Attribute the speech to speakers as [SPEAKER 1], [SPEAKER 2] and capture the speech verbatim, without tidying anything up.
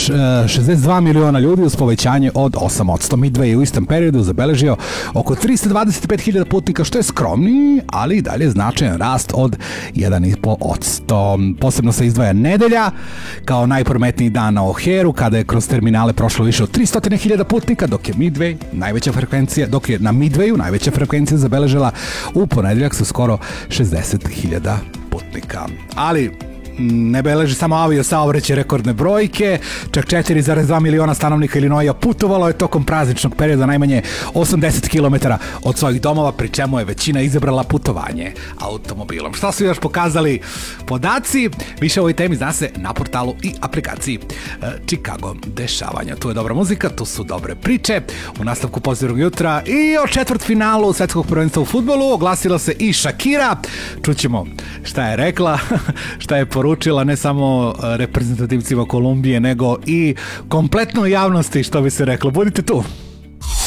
[SPEAKER 1] šezdeset dva miliona ljudi uz povećanje od osam posto. Midway je u istom periodu zabeležio oko tristo dvadeset pet hiljada putnika, što je skromniji, ali i dalje značajan rast od jedan i po posto. Posebno se izdvaja nedelja kao najprometniji dan na O'Hareu, kada je kroz terminale prošlo više od tristo hiljada putnika, dok je Midway najveća frekvencija, dok je na Midwayu najveća frekvencija zabeležila u ponedeljak sa skoro šezdeset hiljada putnika. Ali ne beleži samo avio saobraćaj rekordne brojke, čak četiri zarez dva miliona stanovnika Illinoisa putovalo je tokom prazničnog perioda najmanje osamdeset kilometara od svojih domova, pri čemu je većina izabrala putovanje automobilom. Šta su još pokazali podaci? Više o ovoj temi zna se na portalu i aplikaciji Chicago dešavanja. Tu je dobra muzika, tu su dobre priče. U nastavku pozitivnog jutra i o četvrtfinalu svetskog prvenstva u fudbalu oglasila se i Shakira. Čućemo šta je rekla, šta je poručila ne samo reprezentativcima Kolumbije, nego i kompletnoj javnosti, što bi se reklo. Budite tu.